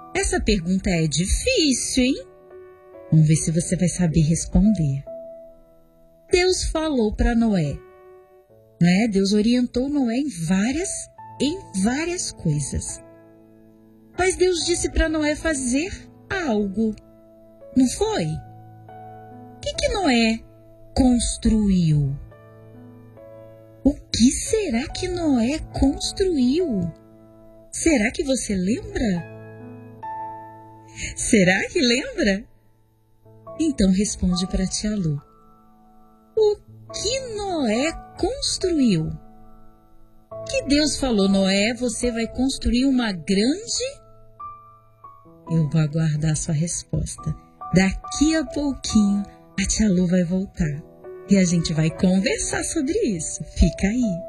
Essa pergunta é difícil, hein? Vamos ver se você vai saber responder. Deus falou para Noé, né? Deus orientou Noé em várias coisas. Mas Deus disse para Noé fazer algo, não foi? O que Noé construiu? O que será que Noé construiu? Será que você lembra? Será que lembra? Então responde para tia Lu. O que Noé construiu? Que Deus falou, Noé, você vai construir uma grande... Eu vou aguardar a sua resposta. Daqui a pouquinho a tia Lu vai voltar e a gente vai conversar sobre isso. Fica aí.